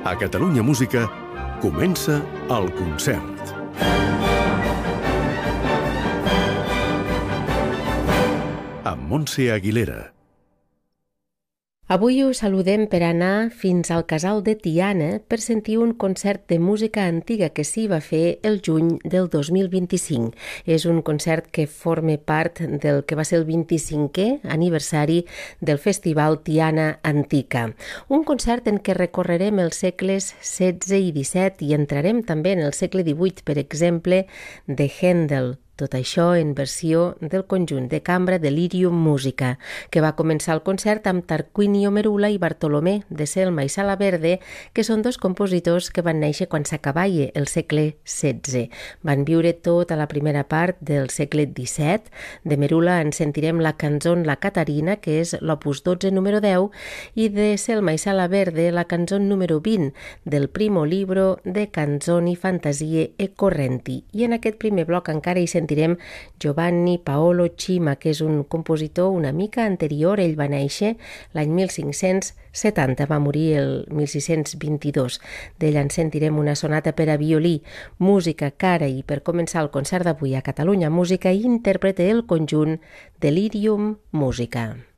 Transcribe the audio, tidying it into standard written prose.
A Catalunya Música comença el concert. Amb Montse Aguilera. Avui us saludem per anar fins al Casal de Tiana per sentir un concert de música antiga que s'hi va fer el juny del 2025. És un concert que forma part del que va ser el 25è aniversari del Festival Tiana Antica. Un concert en què recorrerem els segles XVI i XVII i entrarem també en el segle XVIII, per exemple, de Händel. Tot això en versió del conjunt de cambra Delirium Musica, que va començar el concert amb Tarquinio Merula i Bartolomé de Selma i Sala Verde, que són dos compositors que van néixer quan s'acabava el segle XVI. Van viure tota la primera part del segle XVII. De Merula en sentirem la cançó La Catarina, que és l'opus 12 número 10, i de Selma i Sala Verde la cançó número 20 del primo libro de Canzoni Fantasie e Correnti. I en aquest primer bloc encara hi sentirem Giovanni Paolo Cima, que és un compositor una mica anterior. Ell va néixer l'any 1570, va morir el 1622. D'ell en sentirem una sonata per a violí, música cara, i per començar el concert d'avui a Catalunya Música interpreta el conjunt Delirium Musica.